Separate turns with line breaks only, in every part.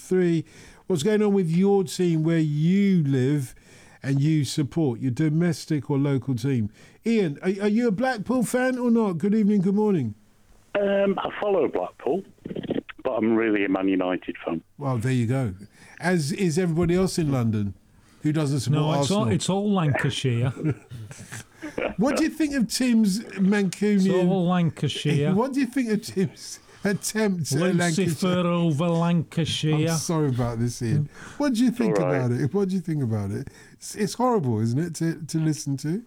073. What's going on with your team where you live and you support your domestic or local team? Ian, are you a Blackpool fan or not? Good evening, good morning.
I follow Blackpool, but I'm really a Man United fan.
Well, there you go. As is everybody else in London who doesn't support Arsenal.
No, it's all Lancashire.
What do you think of Tim's Mancunian?
It's all Lancashire.
What do you think of Tim's attempts at Lancashire?
Lucifer over Lancashire.
I'm sorry about this, Ian. What do you think about it? What do you think about it? It's horrible, isn't it, to listen to?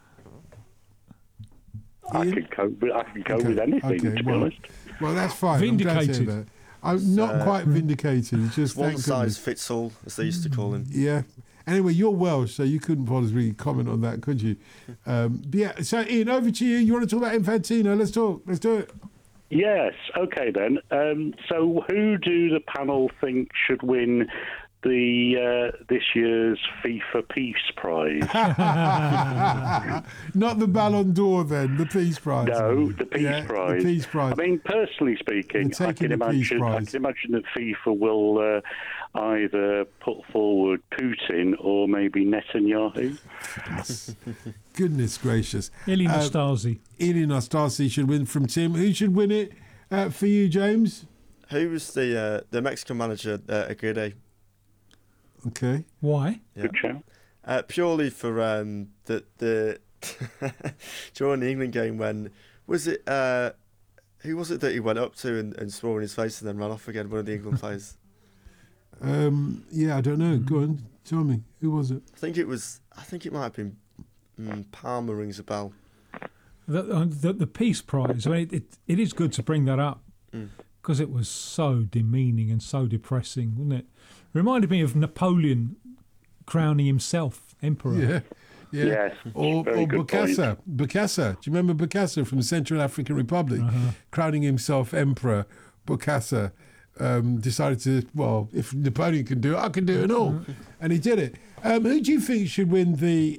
I can go with anything, to be honest.
Well, that's fine.
Vindicated.
I'm not quite vindicated. It's just
one size fits all, as they used to call him.
Yeah. Anyway, you're Welsh, so you couldn't possibly comment on that, could you? But yeah. So, Ian, over to you. You want to talk about Infantino? Let's talk. Let's do it.
Yes. Okay, then. So who do the panel think should win this year's FIFA Peace Prize?
Not the Ballon d'Or, then. The Peace Prize.
No, the Peace Prize.
The Peace Prize.
I mean, personally speaking, I can imagine that FIFA will either put forward Putin or maybe Netanyahu.
Goodness gracious.
Ili Nastasi.
Ili Nastasi should win from Tim. Who should win it for you, James?
Who was the Mexican manager, Aguirre?
Okay.
Why?
Yeah.
Good shout.
Purely for the during the England game, when was it? Who was it that he went up to and swore in his face and then ran off again? One of the England players.
Yeah, I don't know. Go on, tell me. Who was it?
I think it might have been Palmer. Rings a bell.
The Peace Prize. I mean, it is good to bring that up because it was so demeaning and so depressing, wasn't it? Reminded me of Napoleon crowning himself emperor.
Yeah.
Yes.
Or Bokassa. Bokassa. Do you remember Bokassa from the Central African Republic? Crowning himself emperor. Bokassa decided to, well, if Napoleon can do it, I can do it all. And he did it. Who do you think should win the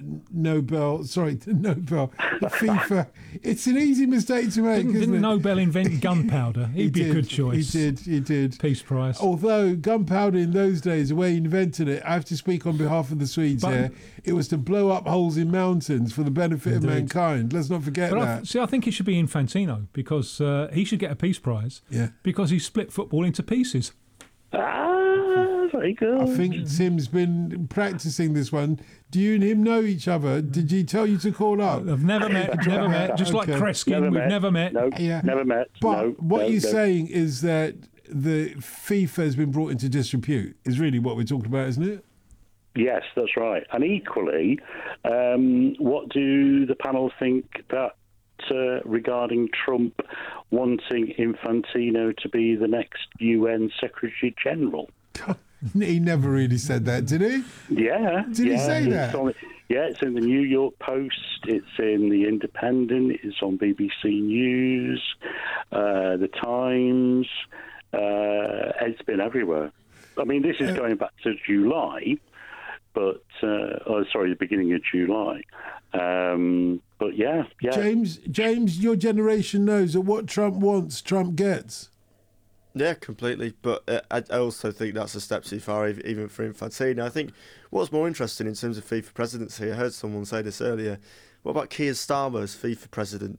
FIFA? It's an easy mistake to make, isn't it?
Didn't Nobel invent gunpowder? He'd be a good choice.
He did.
Peace Prize.
Although gunpowder in those days, the way he invented it, I have to speak on behalf of the Swedes here, it was to blow up holes in mountains for the benefit of mankind. Let's not forget that.
I think it should be Infantino because he should get a Peace Prize because he split football into pieces.
Very good.
I think Tim's been practicing this one. Do you and him know each other? Did he tell you to call up?
I've never met. Just like Kreskin, never met.
No, never met.
But what you're saying is that the FIFA has been brought into disrepute, is really what we're talking about, isn't it?
Yes, that's right. And equally, what do the panel think that regarding Trump wanting Infantino to be the next UN Secretary General?
He never really said that, did he?
Yeah.
Did he say that?
It's in the New York Post, it's in the Independent, it's on BBC News, the Times, it's been everywhere. I mean, this is going back to July, but, the beginning of July. But yeah.
James, your generation knows that what Trump wants, Trump gets.
Yeah, completely. But I also think that's a step too far, even for Infantino. I think what's more interesting in terms of FIFA presidency, I heard someone say this earlier, what about Keir Starmer as FIFA president?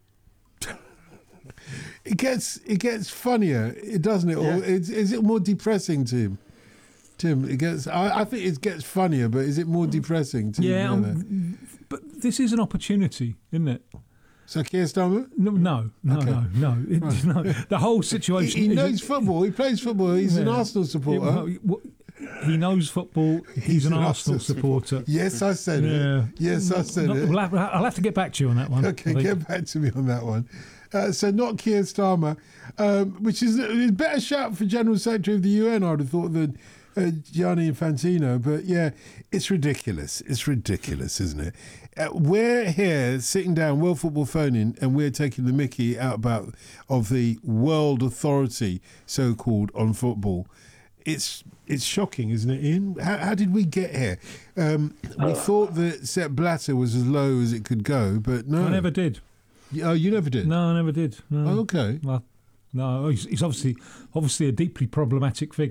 It gets funnier, doesn't it? Yeah. Or is it more depressing, Tim? I think it gets funnier, but is it more depressing?
But this is an opportunity, isn't it?
So Keir Starmer?
No. The whole situation.
He knows football. He plays football. He's an Arsenal supporter.
He knows football. He's an Arsenal supporter.
Yes, I said it. Yes, I said it.
I'll have to get back to you on that one.
Okay, get back to me on that one. So not Keir Starmer, which is a better shout for General Secretary of the UN, I would have thought, than Gianni Infantino. But yeah, it's ridiculous. It's ridiculous, isn't it? We're here sitting down, World Football Phone-In, and we're taking the mickey out of the world authority, so-called, on football. It's shocking, isn't it, Ian? How did we get here? We thought that Sepp Blatter was as low as it could go, but no.
I never did.
Oh, you never did?
No, I never did. No.
Oh, okay.
Well, no, he's obviously a deeply problematic figure.